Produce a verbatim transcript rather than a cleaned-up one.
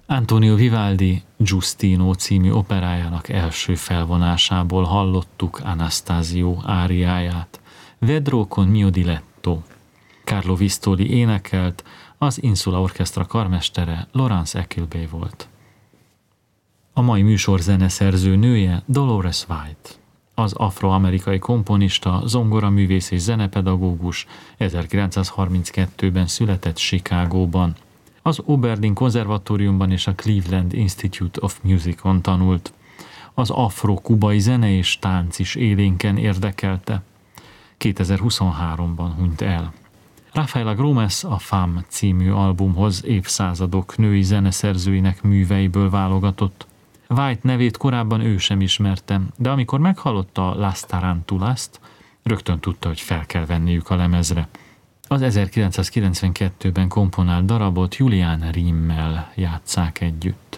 Antonio Vivaldi Giustino című operájának első felvonásából hallottuk Anastasio áriáját, Vedrò con mio diletto. Carlo Vistoli énekelt, az Insula Orchestra karmestere Laurence Equilbé volt. A mai műsor zeneszerző nője Dolores White. Az afroamerikai komponista, zongoraművész és zenepedagógus ezerkilencszázharminckettőben született Chicagóban. Az Oberlin konzervatóriumban és a Cleveland Institute of Musicon tanult. Az afro-kubai zene és tánc is élénken érdekelte. kétezer-huszonháromban hunyt el. Rafaela Gómez a Femme című albumhoz évszázadok női zeneszerzőinek műveiből válogatott. White nevét korábban ő sem ismerte, de amikor meghallotta Las Tarantulas-t, rögtön tudta, hogy fel kell venniük a lemezre. Az ezerkilencszázkilencvenkettőben komponált darabot Julián Rimmel játsszák együtt.